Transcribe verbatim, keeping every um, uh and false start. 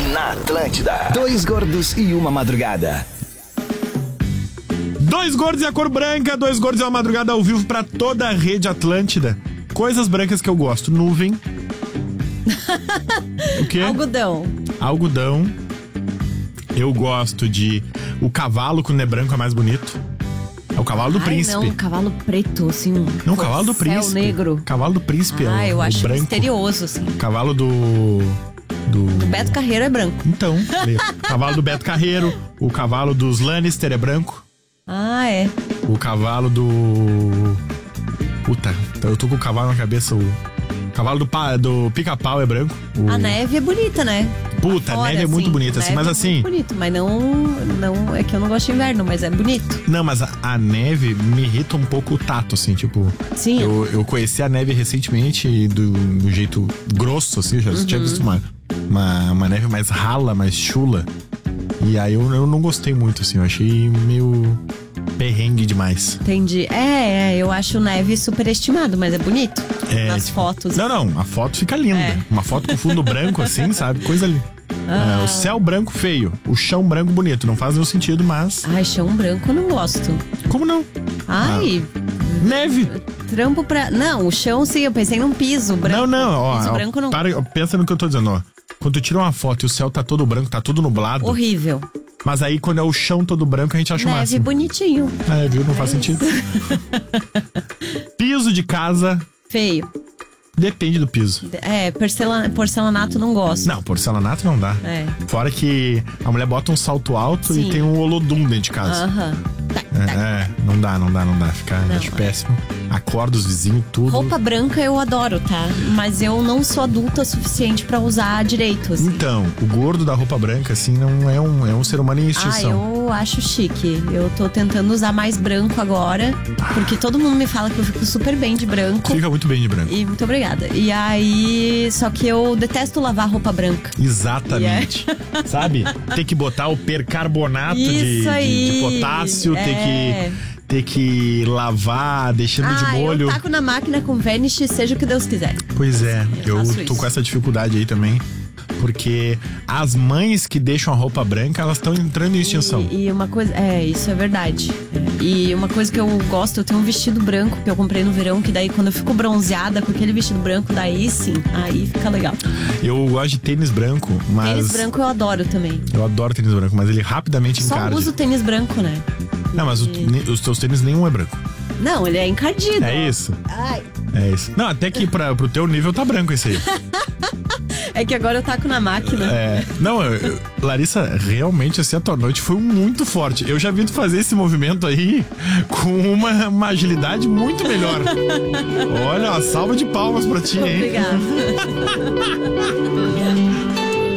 Na Atlântida. Dois gordos e uma madrugada. Dois gordos e a cor branca, dois gordos e uma madrugada ao vivo pra toda a rede Atlântida. Coisas brancas que eu gosto. Nuvem. O quê? Algodão. Algodão. Eu gosto de... O cavalo com o branco é mais bonito. É o cavalo do Ai, príncipe. não, cavalo preto, assim. Não, o cavalo do céu príncipe. negro. Cavalo do príncipe é o, Ah, eu o acho branco. misterioso, assim. Cavalo do... Do... O Beto Carreiro é branco. Então, ali, cavalo do Beto Carreiro. O cavalo dos Lannister é branco. Ah, é. O cavalo do... Puta, eu tô com o cavalo na cabeça. O cavalo do, pa... do Pica-Pau é branco. O... A neve é bonita, né? Puta, Fora, a neve é muito assim, bonita, assim, neve mas é assim... muito bonito, mas não, não... É que eu não gosto de inverno, mas é bonito. Não, mas a, a neve me irrita um pouco o tato, assim, tipo... Sim. Eu, eu conheci a neve recentemente do, do jeito grosso, assim, já Uhum. tinha visto uma, uma, uma neve mais rala, mais chula. E aí eu, eu não gostei muito, assim, eu achei meio perrengue demais. Entendi. É, é, eu acho neve superestimado, mas é bonito. É, Nas tipo, fotos. Não, não, a foto fica linda. É. Uma foto com fundo branco, assim, sabe? Coisa linda. Ah. É, o céu branco feio, o chão branco bonito. Não faz nenhum sentido, mas... Ai, chão branco eu não gosto. Como não? Ai, Neve! trampo pra... Não, o chão sim, eu pensei num piso branco. Não, não, ó, Piso ó, branco não... para, pensa no que eu tô dizendo, ó. Quando tu tira uma foto e o céu tá todo branco, tá tudo nublado. Horrível. Mas aí quando é o chão todo branco, a gente acha o Neve máximo. bonitinho. É, viu? Não faz sentido. Piso de casa, Feio. depende do piso. É, porcelana, porcelanato não gosto. Não, porcelanato não dá. É. Fora que a mulher bota um salto alto Sim. e tem um olodum dentro de casa. Aham. Tá, É, tá. é, não dá, não dá, não dá. Fica Não, acho é. péssimo. Acorda os vizinhos, tudo. Roupa branca eu adoro, tá? Mas eu não sou adulta o suficiente pra usar direito, assim. Então, o gordo da roupa branca, assim, não é um, é um ser humano em Ah, extinção. eu acho chique. Eu tô tentando usar mais branco agora, porque todo mundo me fala que eu fico super bem de branco. Fica muito bem de branco. E muito obrigada. E aí, só que eu detesto lavar roupa branca. Exatamente. Sabe? Ter que botar o percarbonato de, Isso de- aí. de potássio, ter É. que ter que lavar, deixando de Ah, molho. eu taco na máquina com Vanish, seja o que Deus quiser. Pois é, eu eu faço tô isso. com essa dificuldade aí também. Porque as mães que deixam a roupa branca, elas estão entrando em extinção. E, e uma coisa, é, isso é verdade. É. E uma coisa que eu gosto, eu tenho um vestido branco que eu comprei no verão, que daí quando eu fico bronzeada com aquele vestido branco, daí sim, aí fica legal. Eu gosto de tênis branco, mas... Tênis branco eu adoro também. Eu adoro tênis branco, mas ele rapidamente Só encarde. uso tênis branco, né? Não, mas o- ne- os teus tênis nenhum é branco. Não, ele é encardido. É isso. Ai. É isso. Não, até que pra, pro teu nível tá branco esse aí. É que agora eu taco na máquina. É. Não, eu- eu- Larissa, realmente assim, a tua noite foi muito forte. Eu já vi tu fazer esse movimento aí com uma, uma agilidade muito melhor. Olha, uma salva de palmas pra ti, hein? Obrigada.